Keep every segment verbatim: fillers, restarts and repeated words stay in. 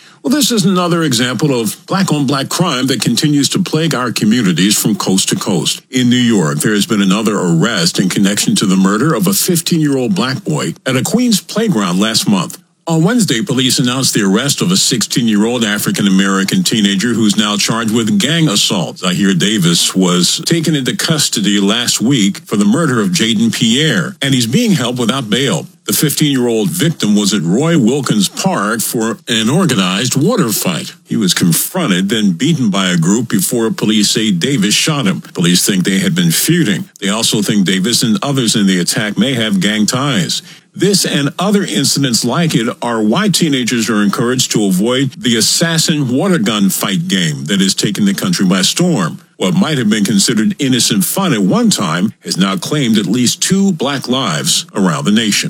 Well, this is another example of black-on-black crime that continues to plague our communities from coast to coast. In New York, there has been another arrest in connection to the murder of a fifteen-year-old black boy at a Queens playground last month. On Wednesday, police announced the arrest of a sixteen-year-old African-American teenager who's now charged with gang assault. Zahir Davis was taken into custody last week for the murder of Jaden Pierre, and he's being held without bail. The fifteen-year-old victim was at Roy Wilkins Park for an organized water fight. He was confronted, then beaten by a group before police say Davis shot him. Police think they had been feuding. They also think Davis and others in the attack may have gang ties. This and other incidents like it are why teenagers are encouraged to avoid the assassin water gun fight game that has taken the country by storm. What might have been considered innocent fun at one time has now claimed at least two black lives around the nation.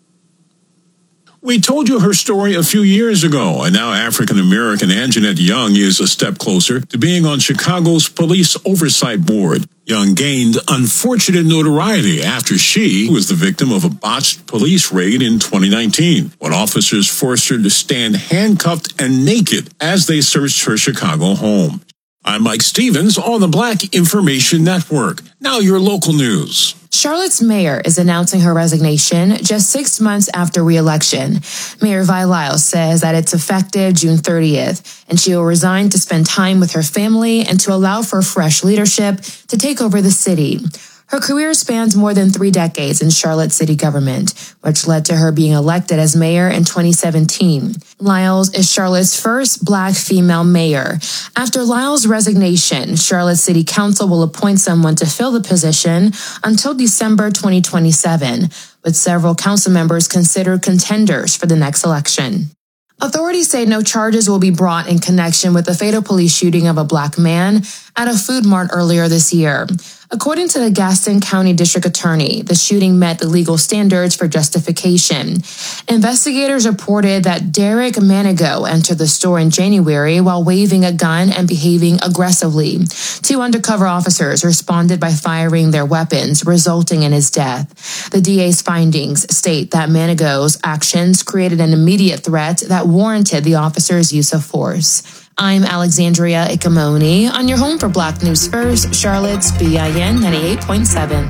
We told you her story a few years ago, and now African-American Anjanette Young is a step closer to being on Chicago's Police Oversight Board. Young gained unfortunate notoriety after she was the victim of a botched police raid in twenty nineteen, when officers forced her to stand handcuffed and naked as they searched her Chicago home. I'm Mike Stevens on the Black Information Network. Now your local news. Charlotte's mayor is announcing her resignation just six months after re-election. Mayor Vi Lyles says that it's effective June thirtieth, and she will resign to spend time with her family and to allow for fresh leadership to take over the city. Her career spans more than three decades in Charlotte city government, which led to her being elected as mayor in twenty seventeen. Lyles is Charlotte's first black female mayor. After Lyles' resignation, Charlotte City Council will appoint someone to fill the position until December twenty twenty-seven, with several council members considered contenders for the next election. Authorities say no charges will be brought in connection with the fatal police shooting of a black man at a food mart earlier this year. According to the Gaston County District Attorney, the shooting met the legal standards for justification. Investigators reported that Derek Manigo entered the store in January while waving a gun and behaving aggressively. Two undercover officers responded by firing their weapons, resulting in his death. The D A's findings state that Manigo's actions created an immediate threat that warranted the officers' use of force. I'm Alexandria Ikamoni on your home for Black News First, Charlotte's B I N ninety-eight point seven.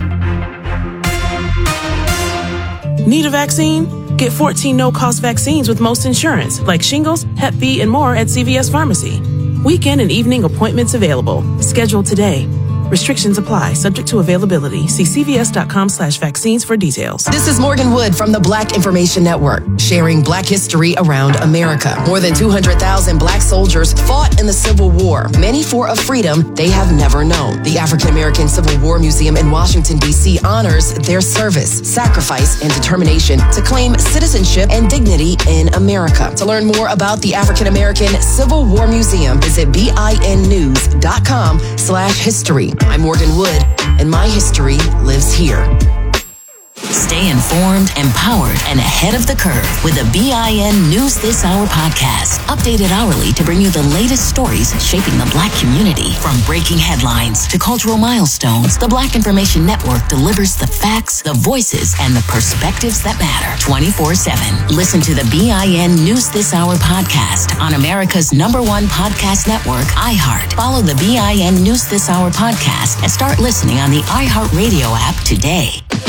Need a vaccine? Get fourteen no-cost vaccines with most insurance, like shingles, Hep B, and more at C V S Pharmacy. Weekend and evening appointments available. Schedule today. Restrictions apply, subject to availability. See cvs.com slash vaccines for details. This is Morgan Wood from the Black Information Network, sharing Black history around America. More than two hundred thousand Black soldiers fought in the Civil War, many for a freedom they have never known. The African American Civil War Museum in Washington, D C honors their service, sacrifice, and determination to claim citizenship and dignity in America. To learn more about the African American Civil War Museum, visit binnews.com slash history. I'm Morgan Wood, and my history lives here. Stay informed, empowered, and ahead of the curve with the B I N News This Hour podcast. Updated hourly to bring you the latest stories shaping the Black community. From breaking headlines to cultural milestones, the Black Information Network delivers the facts, the voices, and the perspectives that matter twenty-four seven. Listen to the B I N News This Hour podcast on America's number one podcast network, iHeart. Follow the B I N News This Hour podcast and start listening on the iHeartRadio app today.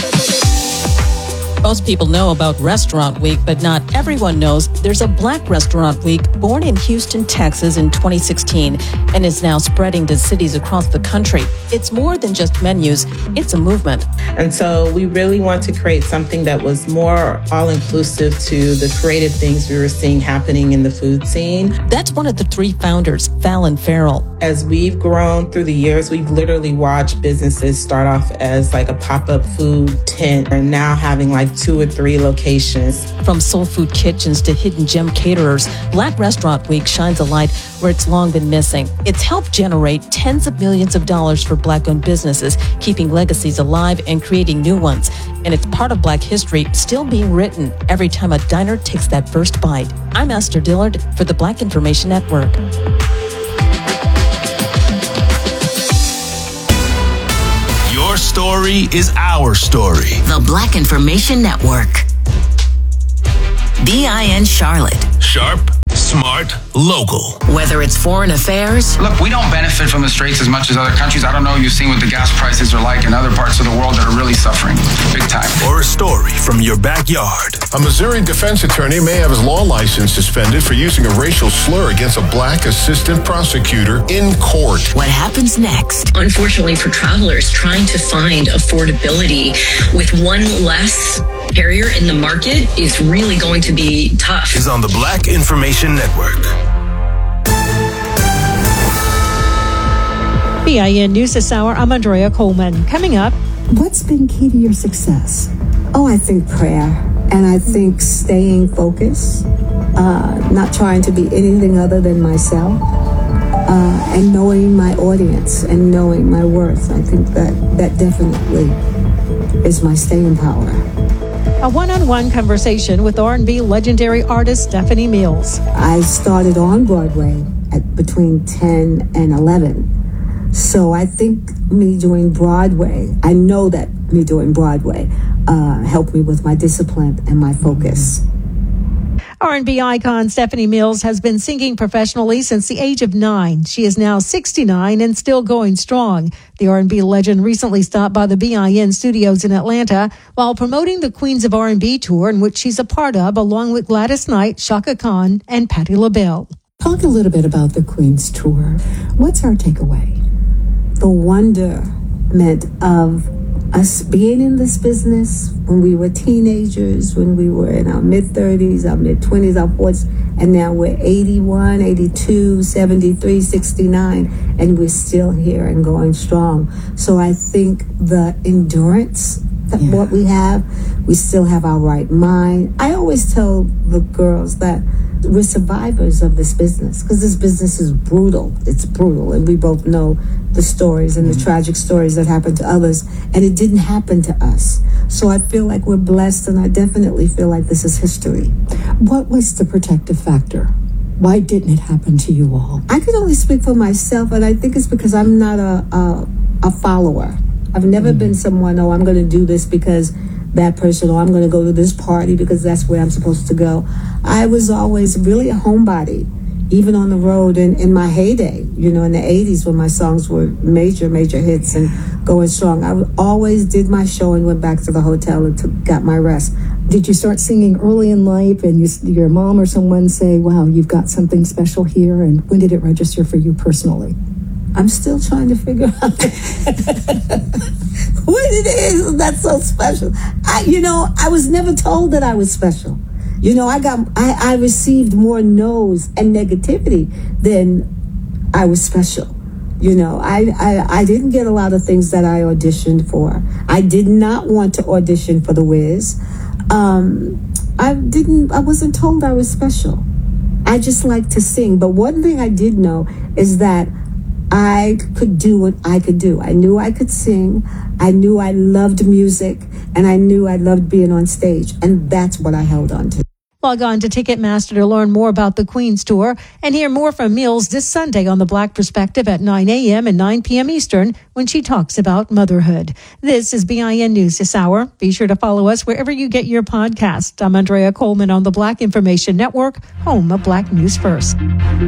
Most people know about Restaurant Week, but not everyone knows there's a Black Restaurant Week born in Houston, Texas in twenty sixteen and is now spreading to cities across the country. It's more than just menus, it's a movement. And so we really want to create something that was more all-inclusive to the creative things we were seeing happening in the food scene. That's one of the three founders, Fallon Farrell. As we've grown through the years, we've literally watched businesses start off as like a pop-up food tent and now having like two or three locations. From soul food kitchens to hidden gem caterers, Black Restaurant Week shines a light where it's long been missing. It's helped generate tens of millions of dollars for Black-owned businesses, keeping legacies alive and creating new ones. And it's part of Black history still being written every time a diner takes that first bite. I'm Esther Dillard for the Black Information Network. Your story is our story. The Black Information Network. B I N Charlotte. Sharp, smart, local. Whether it's foreign affairs. Look, we don't benefit from the straits as much as other countries. I don't know if you've seen what the gas prices are like in other parts of the world that are really suffering big time. Or a story from your backyard. A Missouri defense attorney may have his law license suspended for using a racial slur against a black assistant prosecutor in court. What happens next? Unfortunately for travelers, trying to find affordability with one less carrier in the market is really going to be tough. Is on the Black Information Network. B I N News this hour, I'm Andrea Coleman. Coming up. What's been key to your success? Oh, I think prayer. And I think staying focused, uh, not trying to be anything other than myself, uh, and knowing my audience and knowing my worth. I think that that definitely is my staying power. A one-on-one conversation with R and B legendary artist Stephanie Mills. I started on Broadway at between ten and eleven. So I think me doing Broadway, I know that me doing Broadway uh, helped me with my discipline and my focus. R and B icon Stephanie Mills has been singing professionally since the age of nine. She is now sixty-nine and still going strong. The R and B legend recently stopped by the B I N studios in Atlanta while promoting the Queens of R and B tour, in which she's a part of, along with Gladys Knight, Chaka Khan, and Patti LaBelle. Talk a little bit about the Queens tour. What's our takeaway? The wonderment of us being in this business when we were teenagers, when we were in our mid-thirties, our mid-twenties, our forties, and now we're eighty-one, eighty-two, seventy-three, sixty-nine, and we're still here and going strong. So I think the endurance that yeah. what we have, we still have our right mind. I always tell the girls that we're survivors of this business because this business is brutal. It's brutal, and we both know the stories and the tragic stories that happened to others, and it didn't happen to us. So I feel like we're blessed, and I definitely feel like this is history. What was the protective factor? Why didn't it happen to you all? I could only speak for myself, and I think it's because I'm not a a, a follower. I've never mm-hmm. been someone, oh, I'm going to do this because that person, or I'm going to go to this party because that's where I'm supposed to go. I was always really a homebody, even on the road in, in my heyday, you know, in the eighties when my songs were major, major hits and going strong. I always did my show and went back to the hotel and took, got my rest. Did you start singing early in life and you, your mom or someone say, wow, you've got something special here? And when did it register for you personally? I'm still trying to figure out what it is that's so special. I, you know, I was never told that I was special. You know, I got, I, I received more no's and negativity than I was special. You know, I, I, I didn't get a lot of things that I auditioned for. I did not want to audition for The Wiz. Um, I didn't, I wasn't told I was special. I just like to sing. But one thing I did know is that I could do what I could do. I knew I could sing. I knew I loved music, and I knew I loved being on stage. And that's what I held on to. Log on to Ticketmaster to learn more about the Queens Tour and hear more from Mills this Sunday on The Black Perspective at nine a.m. and nine p.m. Eastern when she talks about motherhood. This is B I N News this hour. Be sure to follow us wherever you get your podcast. I'm Andrea Coleman on the Black Information Network, home of Black News First.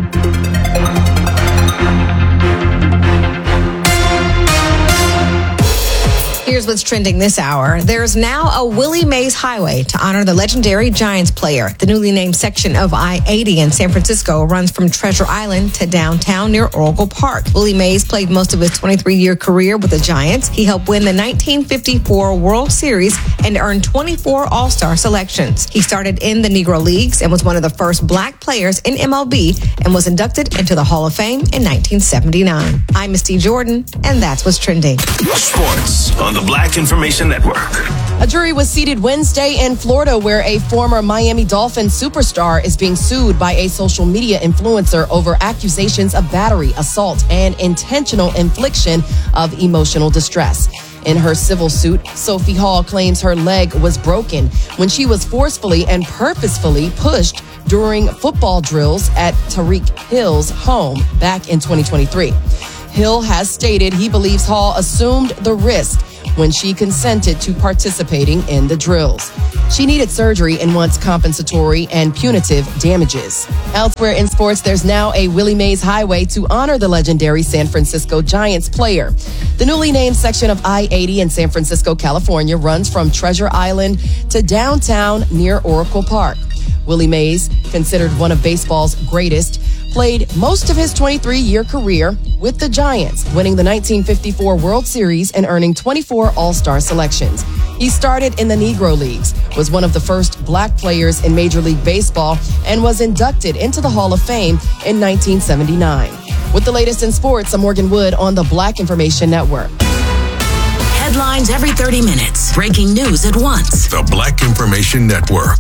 Here's what's trending this hour. There's now a Willie Mays Highway to honor the legendary Giants player. The newly named section of I eighty in San Francisco runs from Treasure Island to downtown near Oracle Park. Willie Mays played most of his twenty-three-year career with the Giants. He helped win the nineteen fifty-four World Series and earned twenty-four All-Star selections. He started in the Negro Leagues and was one of the first black players in M L B and was inducted into the Hall of Fame in nineteen seventy-nine. I'm Misty Jordan, and that's what's trending. Sports on the Black Information Network. A jury was seated Wednesday in Florida where a former Miami Dolphins superstar is being sued by a social media influencer over accusations of battery, assault, and intentional infliction of emotional distress. In her civil suit, Sophie Hall claims her leg was broken when she was forcefully and purposefully pushed during football drills at Tariq Hill's home back in twenty twenty-three. Hill has stated he believes Hall assumed the risk when she consented to participating in the drills. She needed surgery and wants compensatory and punitive damages. Elsewhere in sports, there's now a Willie Mays Highway to honor the legendary San Francisco Giants player. The newly named section of I eighty in San Francisco, California, runs from Treasure Island to downtown near Oracle Park. Willie Mays, considered one of baseball's greatest, played most of his twenty-three-year career with the Giants, winning the nineteen fifty-four World Series and earning twenty-four All-Star selections. He started in the Negro Leagues, was one of the first black players in Major League Baseball, and was inducted into the Hall of Fame in nineteen seventy-nine. With the latest in sports, I'm Morgan Wood on the Black Information Network. Headlines every thirty minutes. Breaking news at once. The Black Information Network.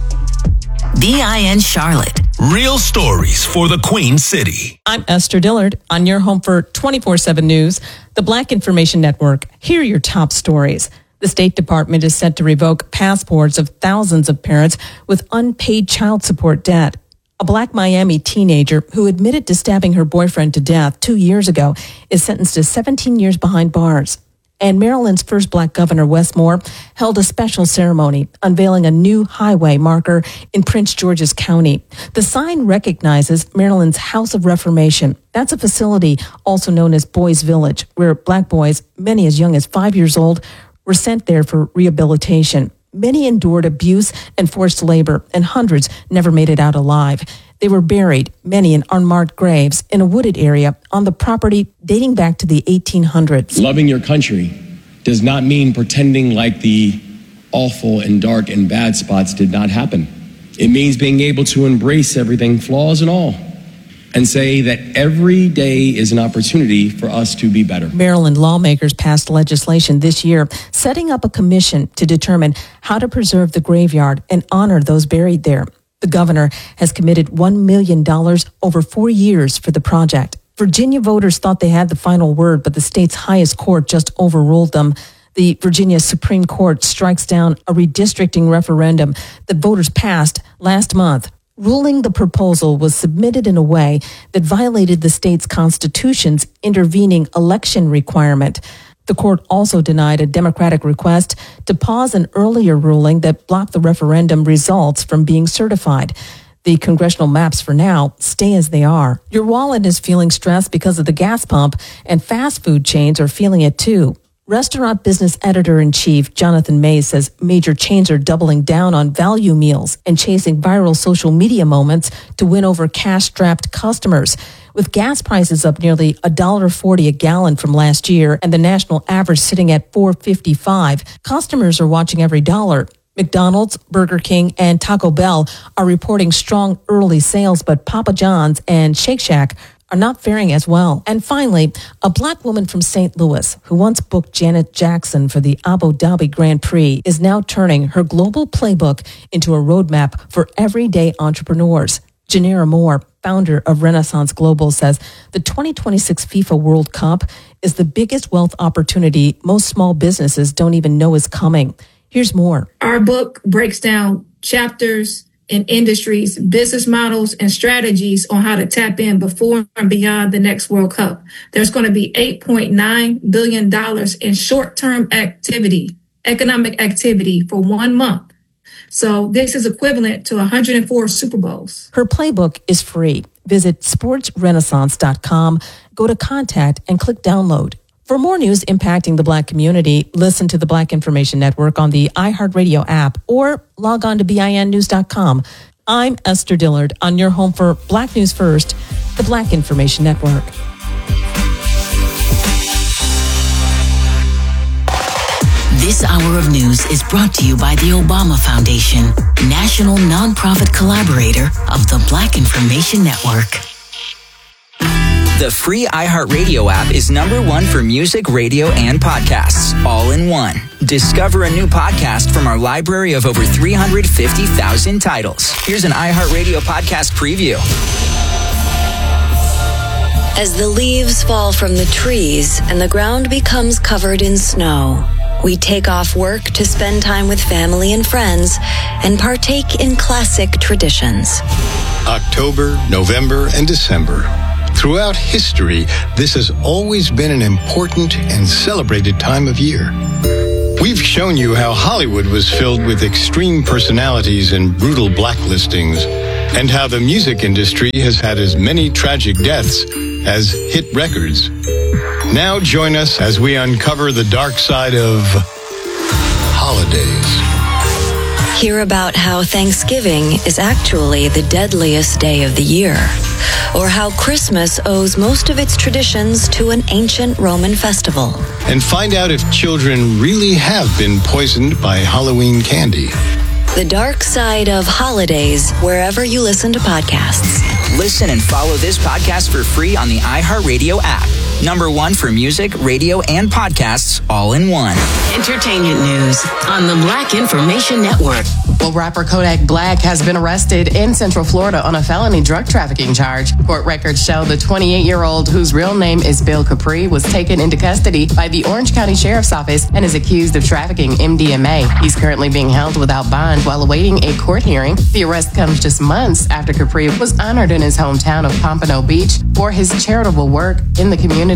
B I N Charlotte. Real stories for the Queen City. I'm Esther Dillard on your home for twenty-four seven News, the Black Information Network. Here are your top stories. The State Department is set to revoke passports of thousands of parents with unpaid child support debt. A Black Miami teenager who admitted to stabbing her boyfriend to death two years ago is sentenced to seventeen years behind bars. And Maryland's first Black governor, Wes Moore, held a special ceremony unveiling a new highway marker in Prince George's County. The sign recognizes Maryland's House of Reformation. That's a facility also known as Boys Village, where Black boys, many as young as five years old, were sent there for rehabilitation. Many endured abuse and forced labor, and hundreds never made it out alive. They were buried, many in unmarked graves, in a wooded area on the property dating back to the eighteen hundreds. Loving your country does not mean pretending like the awful and dark and bad spots did not happen. It means being able to embrace everything, flaws and all, and say that every day is an opportunity for us to be better. Maryland lawmakers passed legislation this year setting up a commission to determine how to preserve the graveyard and honor those buried there. The governor has committed one million dollars over four years for the project. Virginia voters thought they had the final word, but the state's highest court just overruled them. The Virginia Supreme Court strikes down a redistricting referendum that voters passed last month, ruling the proposal was submitted in a way that violated the state's constitution's intervening election requirement. The court also denied a Democratic request to pause an earlier ruling that blocked the referendum results from being certified. The congressional maps for now stay as they are. Your wallet is feeling stressed because of the gas pump, and fast food chains are feeling it too. Restaurant business editor-in-chief Jonathan Mays says major chains are doubling down on value meals and chasing viral social media moments to win over cash-strapped customers. With gas prices up nearly one dollar forty a gallon from last year and the national average sitting at four dollars and fifty-five cents, customers are watching every dollar. McDonald's, Burger King, and Taco Bell are reporting strong early sales, but Papa John's and Shake Shack are not faring as well. And finally, a Black woman from Saint Louis who once booked Janet Jackson for the Abu Dhabi Grand Prix is now turning her global playbook into a roadmap for everyday entrepreneurs. Janera Moore, founder of Renaissance Global, says the twenty twenty-six FIFA World Cup is the biggest wealth opportunity most small businesses don't even know is coming. Here's more. Our book breaks down chapters in industries, business models, and strategies on how to tap in before and beyond the next World Cup. There's going to be eight point nine billion dollars in short-term activity, economic activity for one month. So this is equivalent to one hundred four Super Bowls. Her playbook is free. Visit sports renaissance dot com, go to contact, and click download. For more news impacting the Black community, listen to the Black Information Network on the iHeartRadio app or log on to B I N news dot com. I'm Esther Dillard on your home for Black News First, the Black Information Network. This hour of news is brought to you by the Obama Foundation, national nonprofit collaborator of the Black Information Network. The free iHeartRadio app is number one for music, radio, and podcasts, all in one. Discover a new podcast from our library of over three hundred fifty thousand titles. Here's an iHeartRadio podcast preview. As the leaves fall from the trees and the ground becomes covered in snow, we take off work to spend time with family and friends and partake in classic traditions. October, November, and December. Throughout history, this has always been an important and celebrated time of year. We've shown you how Hollywood was filled with extreme personalities and brutal blacklistings, and how the music industry has had as many tragic deaths as hit records. Now join us as we uncover the dark side of holidays. Hear about how Thanksgiving is actually the deadliest day of the year, or how Christmas owes most of its traditions to an ancient Roman festival. And find out if children really have been poisoned by Halloween candy. The Dark Side of Holidays, wherever you listen to podcasts. Listen and follow this podcast for free on the iHeartRadio app. Number one for music, radio, and podcasts all in one. Entertainment news on the Black Information Network. Well, rapper Kodak Black has been arrested in Central Florida on a felony drug trafficking charge. Court records show the twenty-eight-year-old, whose real name is Bill Capri, was taken into custody by the Orange County Sheriff's Office and is accused of trafficking M D M A. He's currently being held without bond while awaiting a court hearing. The arrest comes just months after Capri was honored in his hometown of Pompano Beach for his charitable work in the community.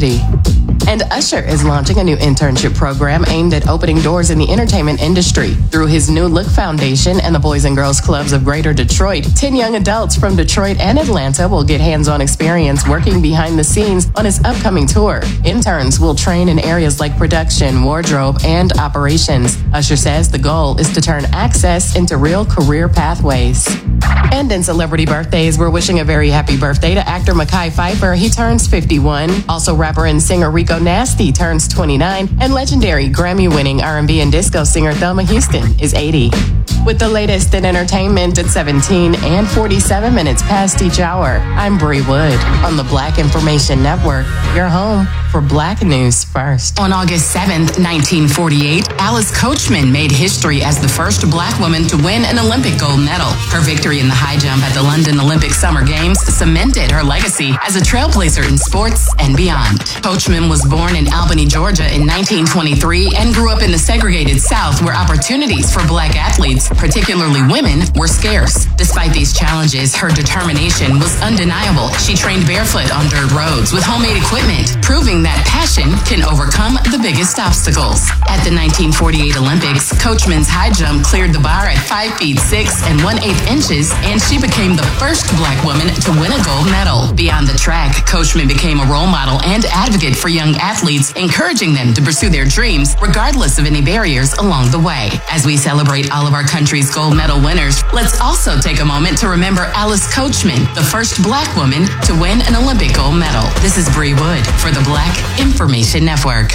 And Usher is launching a new internship program aimed at opening doors in the entertainment industry. Through his New Look Foundation and the Boys and Girls Clubs of Greater Detroit, ten young adults from Detroit and Atlanta will get hands-on experience working behind the scenes on his upcoming tour. Interns will train in areas like production, wardrobe, and operations. Usher says the goal is to turn access into real career pathways. And in celebrity birthdays, we're wishing a very happy birthday to actor Mekhi Phifer. He turns fifty-one. Also, rapper and singer Rico Nasty turns twenty-nine. And legendary Grammy-winning R and B and disco singer Thelma Houston is eighty. With the latest in entertainment at seventeen and forty-seven minutes past each hour, I'm Bree Wood on the Black Information Network, your home for Black News First. On August seventh, nineteen forty-eight, Alice Coachman made history as the first Black woman to win an Olympic gold medal. Her victory in the high jump at the London Olympic Summer Games cemented her legacy as a trailblazer in sports and beyond. Coachman was born in Albany, Georgia in nineteen twenty-three and grew up in the segregated South, where opportunities for Black athletes, particularly women, were scarce. Despite these challenges, her determination was undeniable. She trained barefoot on dirt roads with homemade equipment, proving that passion can overcome the biggest obstacles. At the nineteen forty-eight Olympics, Coachman's high jump cleared the bar at five feet six and one eighth inches, and she became the first Black woman to win a gold medal. Beyond the track, Coachman became a role model and advocate for young athletes, encouraging them to pursue their dreams regardless of any barriers along the way. As we celebrate all of our country's gold medal winners, let's also take a moment to remember Alice Coachman, the first Black woman to win an Olympic gold medal. This is Bree Wood for the Black Information Network.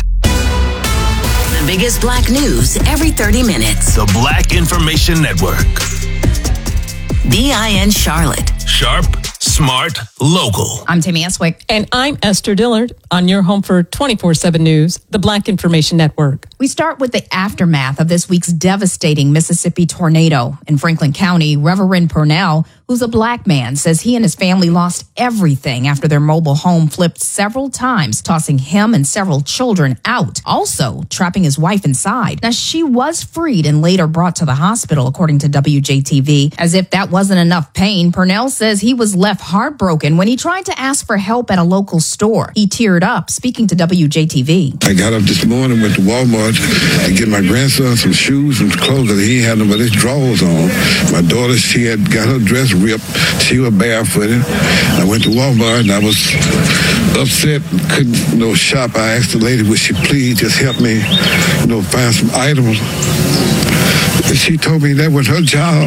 The biggest Black news every thirty minutes. The Black Information Network. B I N Charlotte. Sharp, smart, local. I'm Tammy Eswick. And I'm Esther Dillard on your home for twenty-four seven News, the Black Information Network. We start with the aftermath of this week's devastating Mississippi tornado. In Franklin County, Reverend Purnell, who's a Black man, says he and his family lost everything after their mobile home flipped several times, tossing him and several children out, also trapping his wife inside. Now, she was freed and later brought to the hospital, according to W J T V. As if that wasn't enough pain, Purnell says he was left heartbroken when he tried to ask for help at a local store. He teared up, speaking to W J T V. I got up this morning, went to Walmart to get my grandson some shoes and clothes that he had them with his drawers on. My daughter, she had got her dress ripped. She was barefooted. I went to Walmart and I was upset, couldn't you know, shop. I asked the lady, would she please just help me, you know, find some items. And she told me that was her job.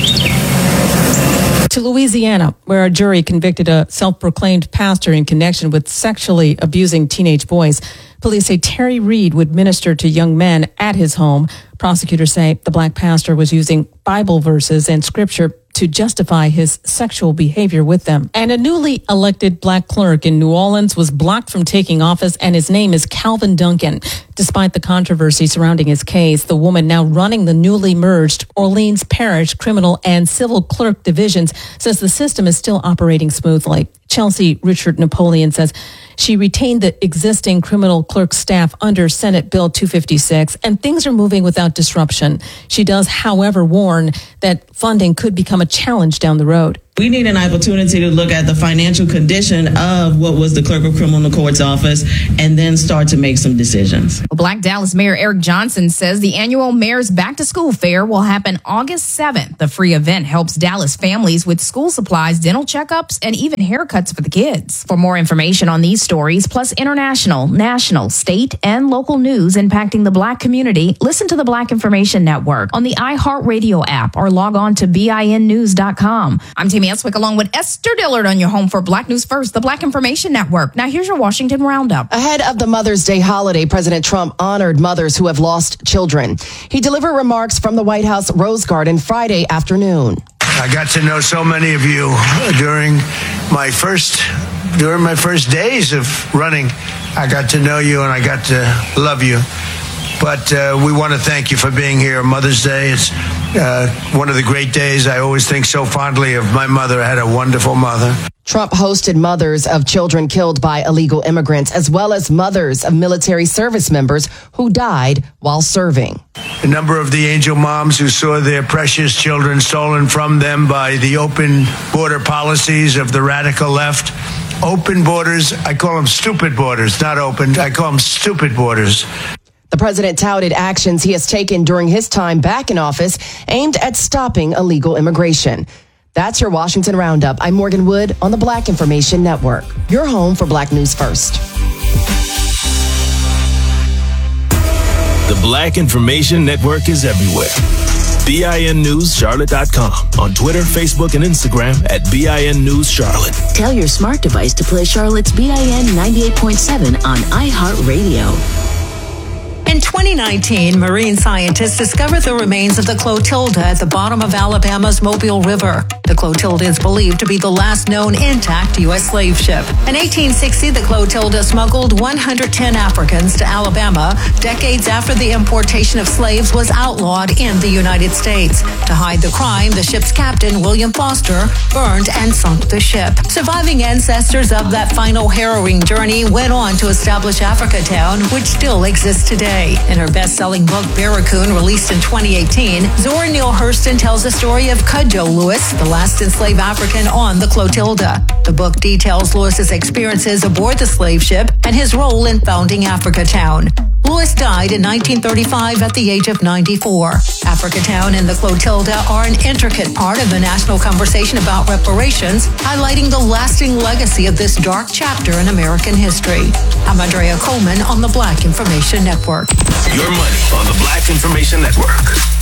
To Louisiana, where a jury convicted a self-proclaimed pastor in connection with sexually abusing teenage boys. Police say Terry Reed would minister to young men at his home. Prosecutors say the Black pastor was using Bible verses and scripture to justify his sexual behavior with them. And a newly elected Black clerk in New Orleans was blocked from taking office, and his name is Calvin Duncan. Despite the controversy surrounding his case, the woman now running the newly merged Orleans Parish Criminal and Civil Clerk divisions says the system is still operating smoothly. Chelsea Richard Napoleon says she retained the existing criminal clerk staff under Senate Bill two fifty-six, and things are moving without disruption. She does, however, warn that funding could become a challenge down the road. We need an opportunity to look at the financial condition of what was the Clerk of Criminal Court's office and then start to make some decisions. Well, Black Dallas Mayor Eric Johnson says the annual Mayor's Back to School Fair will happen August seventh. The free event helps Dallas families with school supplies, dental checkups, and even haircuts for the kids. For more information on these stories, plus international, national, state, and local news impacting the Black community, listen to the Black Information Network on the iHeartRadio app or log on to B I N news dot com. I'm Tammy Eswick along with Esther Dillard on your home for Black News First, the Black Information Network. Now here's your Washington Roundup. Ahead of the Mother's Day holiday, President Trump honored mothers who have lost children. He delivered remarks from the White House Rose Garden Friday afternoon. I got to know so many of you during my first during my first days of running. I got to know you and I got to love you. But uh, we want to thank you for being here. Mother's Day, it's uh, one of the great days. I always think so fondly of my mother. I had a wonderful mother. Trump hosted mothers of children killed by illegal immigrants, as well as mothers of military service members who died while serving. A number of the angel moms who saw their precious children stolen from them by the open border policies of the radical left. Open borders, I call them stupid borders, not open. I call them stupid borders. The president touted actions he has taken during his time back in office aimed at stopping illegal immigration. That's your Washington Roundup. I'm Morgan Wood on the Black Information Network, your home for Black News First. The Black Information Network is everywhere. B I N News Charlotte dot com. On Twitter, Facebook, and Instagram at B I N News Charlotte. Tell your smart device to play Charlotte's B I N ninety-eight point seven on iHeartRadio. In twenty nineteen, marine scientists discovered the remains of the Clotilda at the bottom of Alabama's Mobile River. The Clotilda is believed to be the last known intact U S slave ship. In eighteen sixty, the Clotilda smuggled one hundred ten Africans to Alabama, decades after the importation of slaves was outlawed in the United States. To hide the crime, the ship's captain, William Foster, burned and sunk the ship. Surviving ancestors of that final harrowing journey went on to establish Africatown, which still exists today. In her best-selling book, Barracoon, released in twenty eighteen, Zora Neale Hurston tells the story of Cudjoe Lewis, the last enslaved African on the Clotilda. The book details Lewis's experiences aboard the slave ship and his role in founding Africatown. Lewis died in nineteen thirty-five at the age of ninety-four. Africatown and the Clotilda are an intricate part of the national conversation about reparations, highlighting the lasting legacy of this dark chapter in American history. I'm Andrea Coleman on the Black Information Network. Your money on the Black Information Network.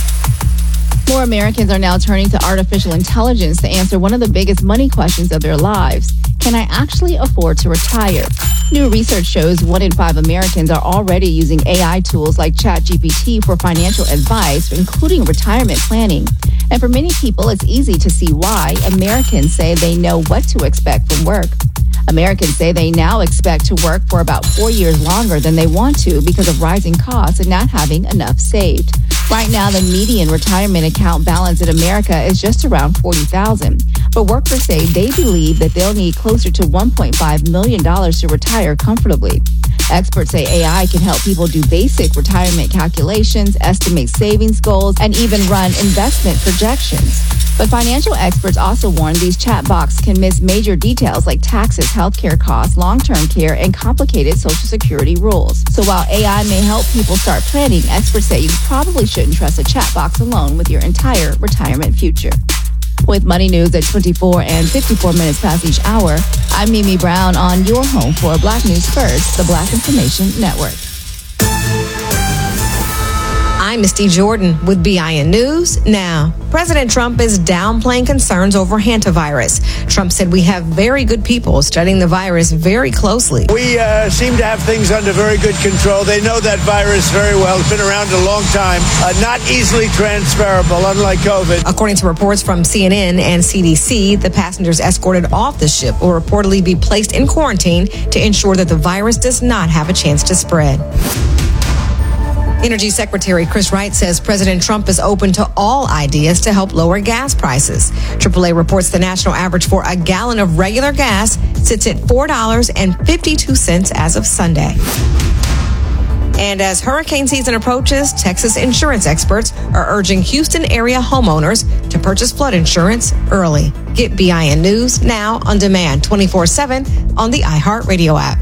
More Americans are now turning to artificial intelligence to answer one of the biggest money questions of their lives. Can I actually afford to retire? New research shows one in five Americans are already using A I tools like ChatGPT for financial advice, including retirement planning. And for many people, it's easy to see why. Americans say they know what to expect from work. Americans say they now expect to work for about four years longer than they want to because of rising costs and not having enough saved. Right now, the median retirement account balance in America is just around forty thousand dollars. But workers say they believe that they'll need closer to one point five million dollars to retire comfortably. Experts say A I can help people do basic retirement calculations, estimate savings goals, and even run investment projections. But financial experts also warn these chatbots can miss major details like taxes, healthcare costs, long-term care, and complicated Social Security rules. So while A I may help people start planning, experts say you probably shouldn't trust a chatbot alone with your entire retirement future. With Money News at twenty-four and fifty-four minutes past each hour, I'm Mimi Brown on your home for Black News First, the Black Information Network. I'm Misty Jordan with B I N News Now. President Trump is downplaying concerns over hantavirus. Trump said we have very good people studying the virus very closely. We uh, seem to have things under very good control. They know that virus very well. It's been around a long time. Uh, not easily transferable, unlike COVID. According to reports from C N N and C D C, the passengers escorted off the ship will reportedly be placed in quarantine to ensure that the virus does not have a chance to spread. Energy Secretary Chris Wright says President Trump is open to all ideas to help lower gas prices. triple A reports the national average for a gallon of regular gas sits at four dollars and fifty-two cents as of Sunday. And as hurricane season approaches, Texas insurance experts are urging Houston area homeowners to purchase flood insurance early. Get B I N News now on demand twenty-four seven on the iHeartRadio app.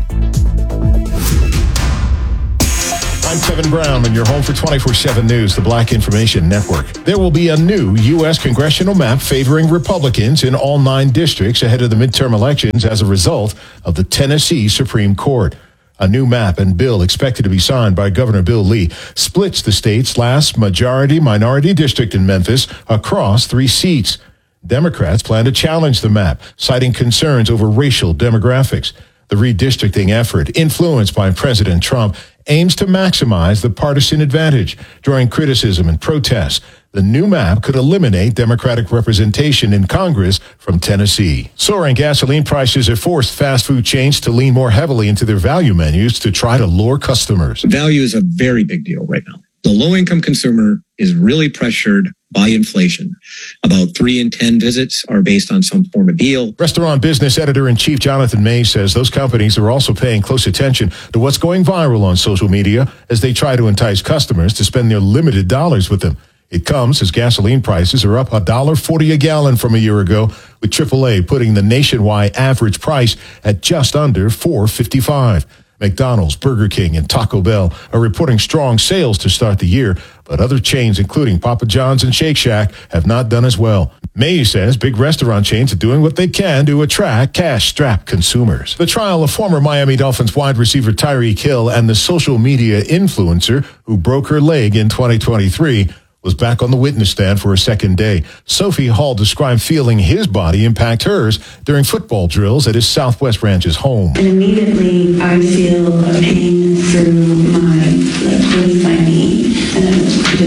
I'm Kevin Brown, and you're home for twenty-four seven News, the Black Information Network. There will be a new U S congressional map favoring Republicans in all nine districts ahead of the midterm elections as a result of the Tennessee Supreme Court. A new map and bill expected to be signed by Governor Bill Lee splits the state's last majority-minority district in Memphis across three seats. Democrats plan to challenge the map, citing concerns over racial demographics. The redistricting effort, influenced by President Trump, aims to maximize the partisan advantage, drawing criticism and protests. The new map could eliminate Democratic representation in Congress from Tennessee. Soaring gasoline prices have forced fast food chains to lean more heavily into their value menus to try to lure customers. Value is a very big deal right now. The low-income consumer is really pressured by inflation. About three in ten visits are based on some form of deal. Restaurant business editor-in-chief Jonathan May says those companies are also paying close attention to what's going viral on social media as they try to entice customers to spend their limited dollars with them. It comes as gasoline prices are up one dollar forty a gallon from a year ago, with triple A putting the nationwide average price at just under four fifty-five. McDonald's, Burger King, and Taco Bell are reporting strong sales to start the year, but other chains, including Papa John's and Shake Shack, have not done as well. May says big restaurant chains are doing what they can to attract cash-strapped consumers. The trial of former Miami Dolphins wide receiver Tyreek Hill and the social media influencer who broke her leg in twenty twenty-three was back on the witness stand for a second day. Sophie Hall described feeling his body impact hers during football drills at his Southwest Ranch's home. And immediately I feel a pain through my, like, beneath my knee, and I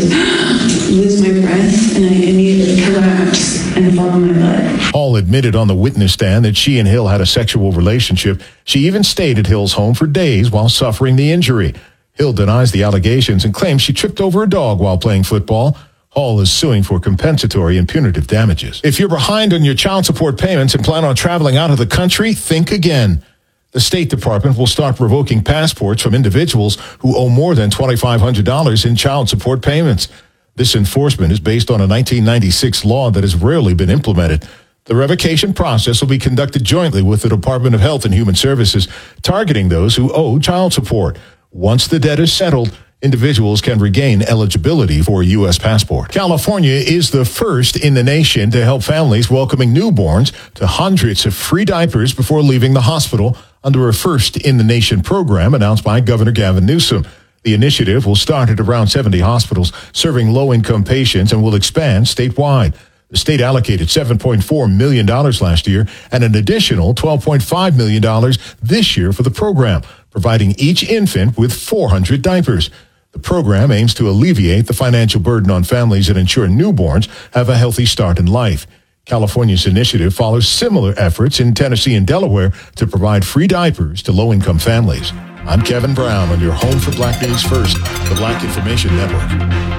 just lose my breath, and I immediately collapse and fall on my butt. Hall admitted on the witness stand that she and Hill had a sexual relationship. She even stayed at Hill's home for days while suffering the injury. Hill denies the allegations and claims she tripped over a dog while playing football. Hall is suing for compensatory and punitive damages. If you're behind on your child support payments and plan on traveling out of the country, think again. The State Department will start revoking passports from individuals who owe more than twenty-five hundred dollars in child support payments. This enforcement is based on a nineteen ninety-six law that has rarely been implemented. The revocation process will be conducted jointly with the Department of Health and Human Services, targeting those who owe child support. Once the debt is settled, individuals can regain eligibility for a U S passport. California is the first in the nation to help families welcoming newborns to hundreds of free diapers before leaving the hospital under a first-in-the-nation program announced by Governor Gavin Newsom. The initiative will start at around seventy hospitals serving low-income patients and will expand statewide. The state allocated seven point four million dollars last year and an additional twelve point five million dollars this year for the program, providing each infant with four hundred diapers. The program aims to alleviate the financial burden on families and ensure newborns have a healthy start in life. California's initiative follows similar efforts in Tennessee and Delaware to provide free diapers to low-income families. I'm Kevin Brown on your home for Black News First, the Black Information Network.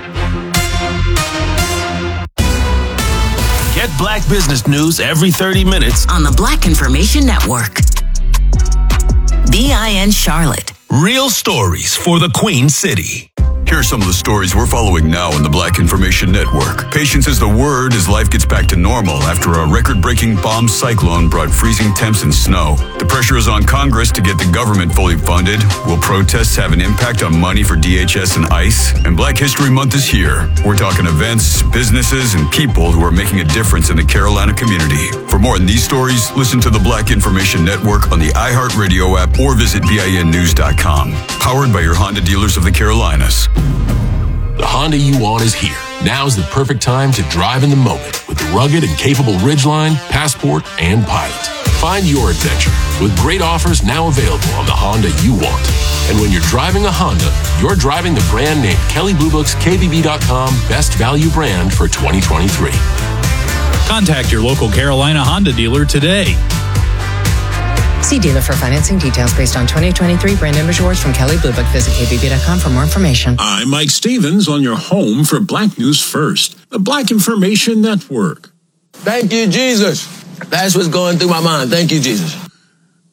Get Black business news every thirty minutes on the Black Information Network. B I N Charlotte. Real stories for the Queen City. Here are some of the stories we're following now on the Black Information Network. Patience is the word as life gets back to normal after a record-breaking bomb cyclone brought freezing temps and snow. The pressure is on Congress to get the government fully funded. Will protests have an impact on money for D H S and ICE? And Black History Month is here. We're talking events, businesses, and people who are making a difference in the Carolina community. For more on these stories, listen to the Black Information Network on the iHeartRadio app or visit B I N news dot com. Powered by your Honda dealers of the Carolinas. The Honda you want is here. Now's the perfect time to drive in the moment with the rugged and capable Ridgeline, Passport, and Pilot. Find your adventure with great offers now available on the Honda you want. And when you're driving a Honda, you're driving the brand named Kelley Blue Book's K B B dot com Best Value Brand for twenty twenty-three. Contact your local Carolina Honda dealer today. See dealer for financing details based on twenty twenty-three brand image awards from Kelley Blue Book. Visit K B B dot com for more information. I'm Mike Stevens on your home for Black News First, the Black Information Network. Thank you, Jesus. That's what's going through my mind. Thank you, Jesus.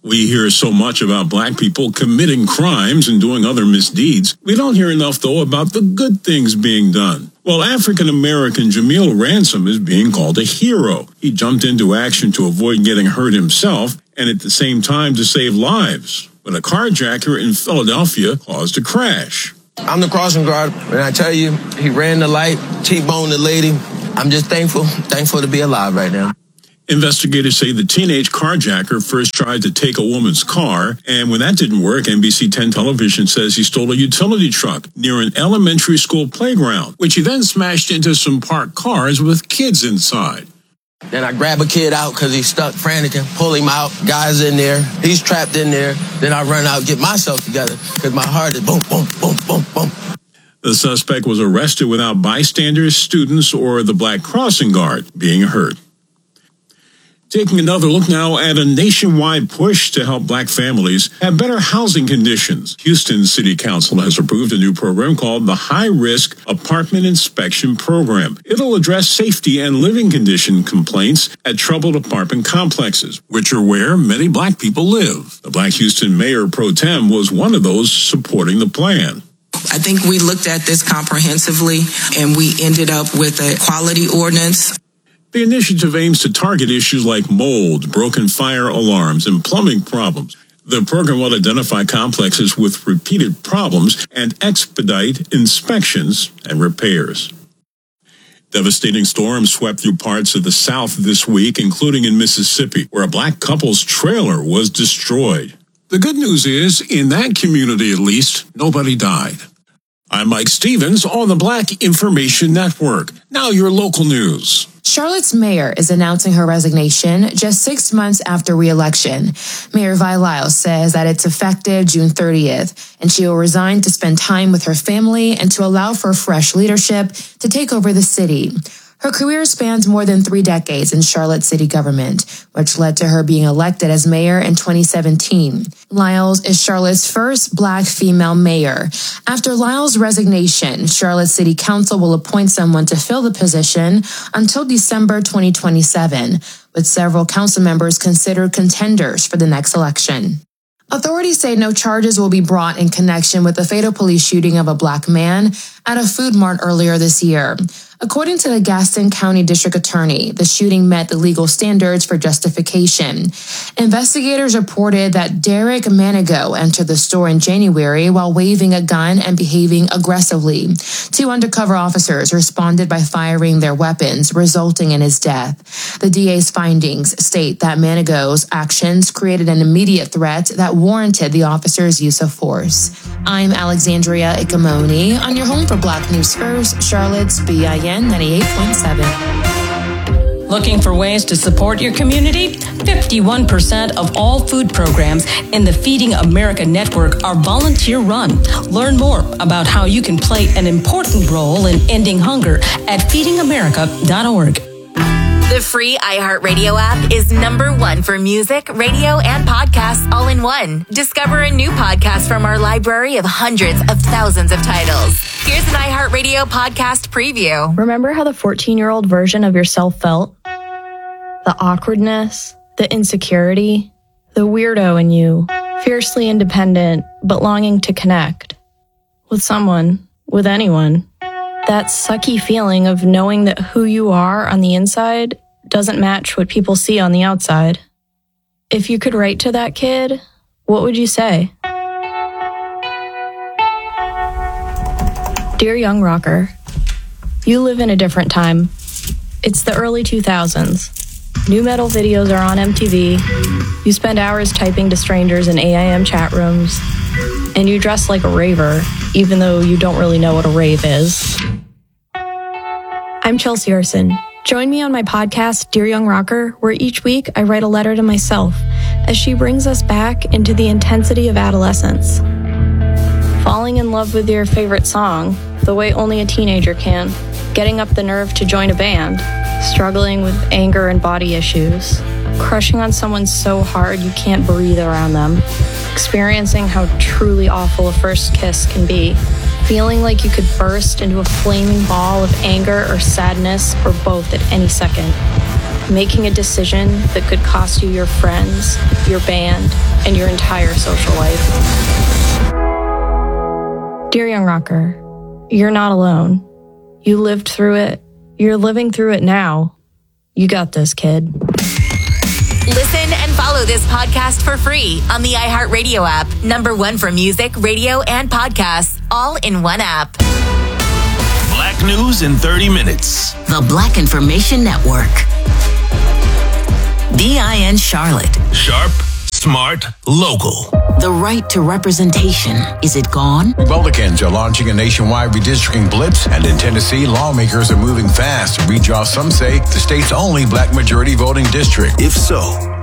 We hear so much about black people committing crimes and doing other misdeeds. We don't hear enough, though, about the good things being done. Well, African-American Jameel Ransom is being called a hero. He jumped into action to avoid getting hurt himself and at the same time to save lives. But a carjacker in Philadelphia caused a crash. I'm the crossing guard, and I tell you, he ran the light, T-boned the lady. I'm just thankful, thankful to be alive right now. Investigators say the teenage carjacker first tried to take a woman's car, and when that didn't work, N B C ten television says he stole a utility truck near an elementary school playground, which he then smashed into some parked cars with kids inside. Then I grab a kid out because he's stuck franticing, pull him out, guy's in there, he's trapped in there. Then I run out, get myself together because my heart is boom, boom, boom, boom, boom. The suspect was arrested without bystanders, students, or the Black Crossing Guard being hurt. Taking another look now at a nationwide push to help black families have better housing conditions. Houston City Council has approved a new program called the High Risk Apartment Inspection Program. It'll address safety and living condition complaints at troubled apartment complexes, which are where many black people live. The Black Houston Mayor Pro Tem was one of those supporting the plan. I think we looked at this comprehensively, and we ended up with a quality ordinance. The initiative aims to target issues like mold, broken fire alarms, and plumbing problems. The program will identify complexes with repeated problems and expedite inspections and repairs. Devastating storms swept through parts of the South this week, including in Mississippi, where a black couple's trailer was destroyed. The good news is, in that community at least, nobody died. I'm Mike Stevens on the Black Information Network. Now your local news. Charlotte's mayor is announcing her resignation just six months after re-election. Mayor Vi Lyles says that it's effective June thirtieth, and she will resign to spend time with her family and to allow for fresh leadership to take over the city. Her career spans more than three decades in Charlotte city government, which led to her being elected as mayor in twenty seventeen. Lyles is Charlotte's first black female mayor. After Lyles' resignation, Charlotte City Council will appoint someone to fill the position until December twenty twenty-seven, with several council members considered contenders for the next election. Authorities say no charges will be brought in connection with the fatal police shooting of a black man at a food mart earlier this year. According to the Gaston County District Attorney, the shooting met the legal standards for justification. Investigators reported that Derek Manigo entered the store in January while waving a gun and behaving aggressively. Two undercover officers responded by firing their weapons, resulting in his death. The D A's findings state that Manigo's actions created an immediate threat that warranted the officers' use of force. I'm Alexandria Ikamoni on your home for Black News First, Charlotte's B I N ninety-eight point seven. Looking for ways to support your community? fifty-one percent of all food programs in the Feeding America network are volunteer-run. Learn more about how you can play an important role in ending hunger at feeding america dot org. The free iHeartRadio app is number one for music, radio, and podcasts all in one. Discover a new podcast from our library of hundreds of thousands of titles. Here's an iHeartRadio podcast preview. Remember how the fourteen-year-old version of yourself felt? The awkwardness, the insecurity, the weirdo in you, fiercely independent, but longing to connect. With someone, with anyone. That sucky feeling of knowing that who you are on the inside doesn't match what people see on the outside. If you could write to that kid, what would you say? Dear young rocker, you live in a different time. It's the early two thousands. New metal videos are on M T V. You spend hours typing to strangers in A I M chat rooms. And you dress like a raver, even though you don't really know what a rave is. I'm Chelsea Arson. Join me on my podcast, Dear Young Rocker, where each week I write a letter to myself as she brings us back into the intensity of adolescence. Falling in love with your favorite song, the way only a teenager can. Getting up the nerve to join a band. Struggling with anger and body issues. Crushing on someone so hard you can't breathe around them. Experiencing how truly awful a first kiss can be. Feeling like you could burst into a flaming ball of anger or sadness or both at any second. making a decision that could cost you your friends, your band, and your entire social life. Dear Young Rocker, you're not alone. You lived through it. You're living through it now. You got this, kid. Listen and follow this podcast for free on the iHeartRadio app. Number one for music, radio, and podcasts, all in one app. Black news in thirty minutes. The Black Information Network. B I N Charlotte. Sharp, smart, local. The right to representation. Is it gone? Republicans are launching a nationwide redistricting blitz, and in Tennessee, lawmakers are moving fast to redraw some say the state's only black majority voting district. If so,